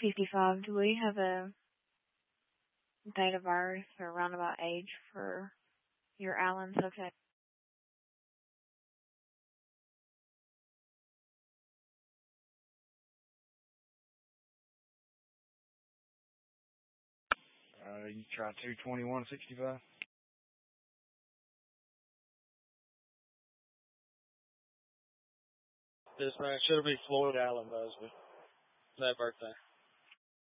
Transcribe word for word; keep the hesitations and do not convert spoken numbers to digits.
fifty-five. Do we have a date of birth or roundabout age for your Allen's? Okay. Uh, you try two twenty-one sixty-five. This man should be Floyd Allen Busby. That birthday.